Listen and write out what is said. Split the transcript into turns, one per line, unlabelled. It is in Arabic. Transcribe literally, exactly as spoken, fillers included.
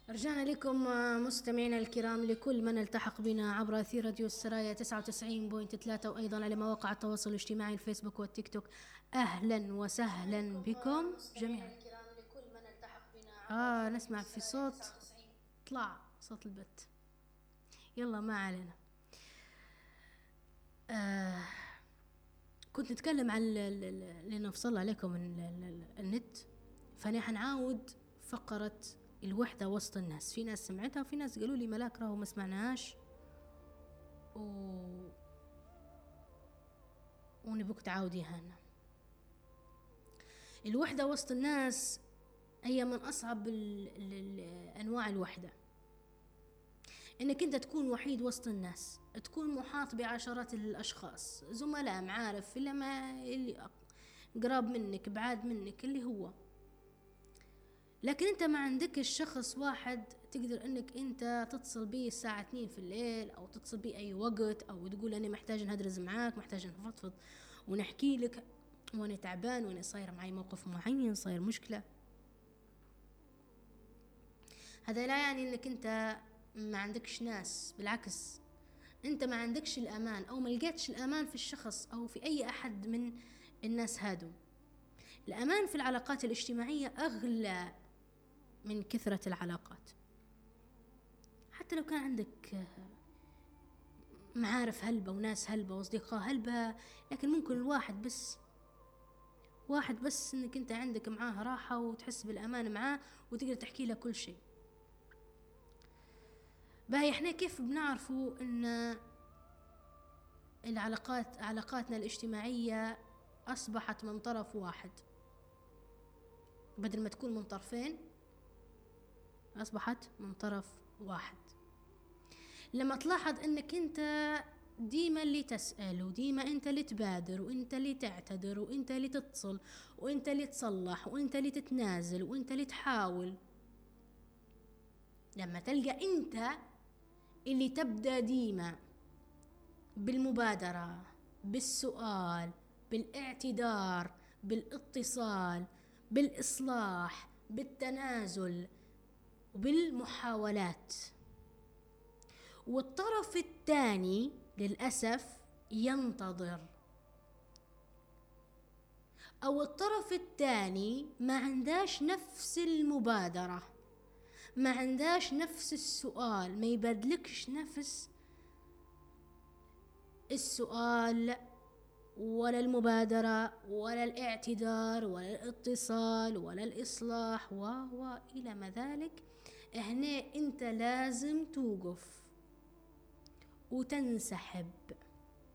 رجعنا لكم مستمعينا الكرام، لكل من التحق بنا عبر أثير راديو السرايا تسعة وتسعين فاصلة ثلاثة، وأيضا على مواقع التواصل الاجتماعي الفيسبوك والتيك توك. أهلا وسهلا بكم جميعا. آه نسمع في صوت، طلع صوت البت، يلا ما علينا. آه كنت نتكلم عن لأنه فصل عليكم النت، فأنا حنعاود فقرة الوحدة وسط الناس. في ناس سمعتها وفي ناس قالوا لي ملاك راهو ما سمعناهاش و... ونبوك تعاوديها لنا. الوحدة وسط الناس هي من أصعب ال... ال... ال... أنواع الوحدة، إنك أنت تكون وحيد وسط الناس، تكون محاط بعشرات الأشخاص، زملاء، معارف، إلا ما اللي قراب منك بعاد منك اللي هو، لكن انت ما عندك الشخص واحد تقدر انك انت تتصل بيه الساعة اثنين في الليل، او تتصل بيه اي وقت، او تقول انا محتاج نهدرز معاك، محتاج نفضفض ونحكي لك وانا تعبان، وانا صاير معي موقف معين، صاير مشكلة. هذا لا يعني انك انت ما عندكش ناس، بالعكس انت ما عندكش الامان، او ما لقيتش الامان في الشخص او في اي احد من الناس هادو. الامان في العلاقات الاجتماعية اغلى من كثرة العلاقات. حتى لو كان عندك معارف هلبة وناس هلبة واصدقاء هلبة، لكن ممكن الواحد بس واحد بس انك انت عندك معاه راحة وتحس بالامان معاه وتقدر تحكي له كل شيء. باهي احنا كيف بنعرفوا ان العلاقات علاقاتنا الاجتماعية اصبحت من طرف واحد بدل ما تكون من طرفين؟ اصبحت من طرف واحد لما تلاحظ انك انت ديما اللي تسأل، وديما انت اللي تبادر، وانت اللي تعتذر، وانت اللي تتصل، وانت اللي تصلح، وانت اللي تتنازل، وانت اللي تحاول. لما تلقى انت اللي تبدأ ديما بالمبادرة، بالسؤال، بالاعتذار، بالاتصال، بالإصلاح، بالتنازل، وبالمحاولات، والطرف الثاني للأسف ينتظر، أو الطرف الثاني ما عنداش نفس المبادرة، ما عنداش نفس السؤال، ما يبادلكش نفس السؤال ولا المبادرة ولا الاعتذار ولا الاتصال ولا الإصلاح و إلى ما ذلك، هنا أنت لازم توقف وتنسحب